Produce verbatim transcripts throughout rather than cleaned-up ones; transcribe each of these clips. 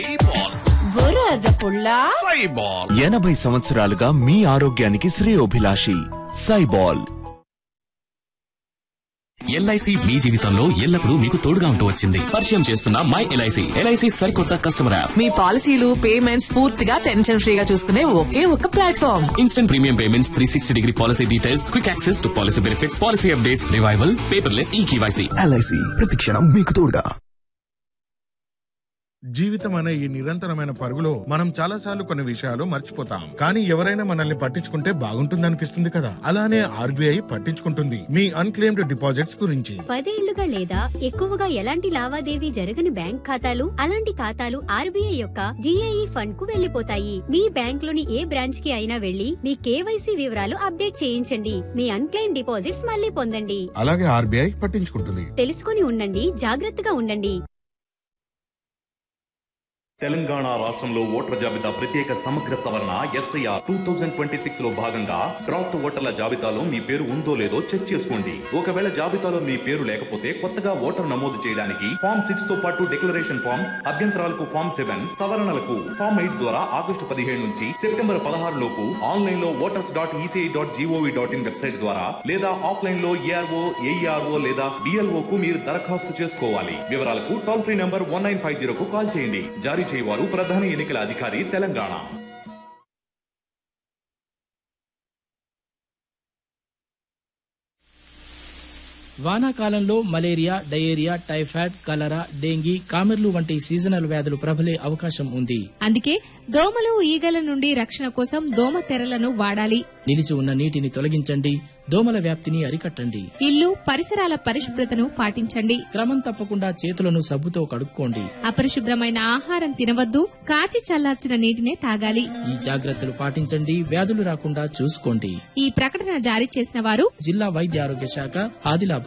బురద పుల్ల ఎనభై సంవత్సరాలుగా మీ ఆరోగ్యానికి శ్రేయోభిలాషి సైబాల్. ఎల్ఐసి మీ జీవితంలో ఎల్లప్పుడూ మీకు తోడుగా ఉంటూ వచ్చింది. పరిచయం చేస్తున్న మై ఎల్ఐసి. ఎల్ఐసి సరికొత్త కస్టమర్ యాప్. మీ పాలసీలు పేమెంట్స్ పూర్తిగా టెన్షన్ ఫ్రీగా చూసుకునే ఒకే ఒక platform. Instant premium payments, three sixty degree policy details, quick access to policy benefits, policy updates, revival, paperless ఈ కేవైసీ. ఎల్ఐసి ప్రతిక్షణం మీకు తోడుగా. జీవితం అనే ఈ నిరంతరమైన పరుగులో మనం చాలాసార్లు కొన్ని విషయాలు మర్చిపోతాం. కానీ ఎవరైనా మనల్ని పట్టించుకుంటే బాగుంటుందనిపిస్తుంది కదా. అలానే ఆర్బీఐ పట్టించుకుంటుంది మీ అన్క్లెయిమ్డ్ డిపాజిట్స్ గురించి. పదేళ్లుగా లేదా ఎక్కువగా ఎలాంటి లావాదేవీ జరగని బ్యాంక్ ఖాతాలు, అలాంటి ఖాతాలు ఆర్బీఐ యొక్క డిఐఈ ఫండ్ కు వెళ్లిపోతాయి. మీ బ్యాంక్ లోని ఏ బ్రాంచ్ కి అయినా వెళ్లి మీ కేవైసీ వివరాలు అప్డేట్ చేయించండి. మీ అన్క్లెయిమ్ డిపాజిట్స్ మళ్లీ పొందండి. అలాగే ఆర్బీఐ పట్టించుకుంటుంది. తెలుసుకుని ఉండండి, జాగ్రత్తగా ఉండండి. తెలంగాణ రాష్ట్రంలో ఓటర్ల జాబితా ప్రత్యేక సమగ్ర సవరణ SIR two thousand twenty six లో భాగంగా డ్రాఫ్ట్ ఓటర్ల జాబితాలో మీ పేరు ఉందో లేదో చెక్ చేసుకోండి. ఒకవేళ జాబితాలో మీ పేరు లేకపోతే కొత్తగా ఓటర్ నమోదు చేయడానికి ఫామ్ సిక్స్ తో పాటు డిక్లరేషన్ ఫామ్, అభ్యంతరాలకు ఫామ్ సెవెన్, సవరణలకు ఫామ్ ఎయిట్ ద్వారా ఆగస్టు పదిహేడు నుంచి సెప్టెంబర్ పదహారు లోపు ఆన్లైన్ లో voters dot ECI dot GOV dot in website ద్వారా లేదా ఆఫ్లైన్ లో ఏఆర్ఓ, ఏఈఆర్ఓ లేదా బిఎల్ఓ కు మీరు దరఖాస్తు చేసుకోవాలి. వివరాలకు toll free number one nine five zero కు కాల్ చేయండి. జారీ చేయవారు ప్రధాన ఎన్నికల అధికారి తెలంగాణ. వానాకాలంలో మలేరియా, డయేరియా, టైఫాయిడ్, కలరా, డెంగీ, కామెర్లు వంటి సీజనల్ వ్యాధులు ప్రబలే అవకాశం ఉంది. అందుకే దోమలు, ఈగల నుండి రక్షణ కోసం దోమ తెరలను వాడాలి. నిలిచి ఉన్న నీటిని తొలగించండి. దోమల వ్యాప్తిని అరికట్టండి. ఇల్లు, పరిసరాల పరిశుభ్రతను పాటించండి. క్రమం తప్పకుండా చేతులను సబ్బుతో కడుక్కోండి. అపరిశుభ్రమైన ఆహారం తినవద్దు. కాచి చల్లార్చిన నీటినే తాగాలి. ఈ జాగ్రత్తలు పాటించండి. వ్యాధులు రాకుండా చూసుకోండి. ఈ ప్రకటన జారీ చేసిన వారు జిల్లా వైద్య ఆరోగ్య శాఖ, ఆదిలాబాద్.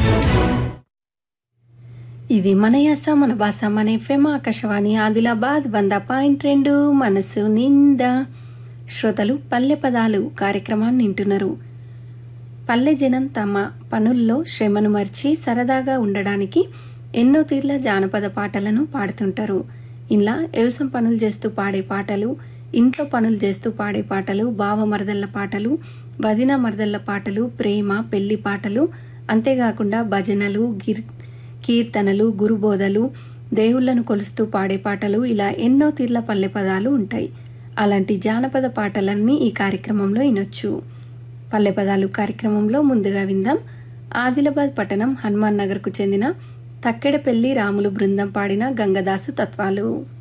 ఇది మన యాస, మన భాష, మన ఎఫ్ఎం ఆకాశవాణి ఆదిలాబాద్ వంద పాయింట్ రెండు. మనసు నిండా శ్రోతలు పల్లె పదాలు కార్యక్రమాన్ని వింటున్నారు. పల్లె జనం తమ పనుల్లో శ్రమను మర్చి సరదాగా ఉండడానికి ఎన్నో తీర్ల జానపద పాటలను పాడుతుంటారు. ఇలా వ్యవసాయం పనులు చేస్తూ పాడే పాటలు, ఇంట్లో పనులు చేస్తూ పాడే పాటలు, బావ మరదళ్ల పాటలు, వదిన మరదళ్ల పాటలు, ప్రేమ పెళ్లి పాటలు, అంతేకాకుండా భజనలు, గిర్ కీర్తనలు, గురుబోధలు, దేవుళ్లను కొలుస్తూ పాడే పాటలు, ఇలా ఎన్నో తీర్ల పల్లె పదాలు ఉంటాయి. అలాంటి జానపద పాటలన్నీ ఈ కార్యక్రమంలో వినొచ్చు. పల్లె పదాలు కార్యక్రమంలో ముందుగా విందాం ఆదిలాబాద్ పట్టణం హనుమాన్ నగర్కు చెందిన తక్కెడపల్లి రాములు బృందం పాడిన గంగదాసు తత్వాలు.